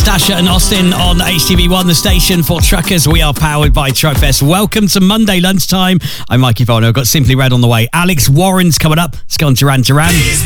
Dasher and Austin on HTV1, the station for truckers. We are powered by Truckfest. Welcome to Monday lunchtime. I'm Mikey Bono. I've got Simply Red on the way. Alex Warren's coming up. It's gone Duran Duran.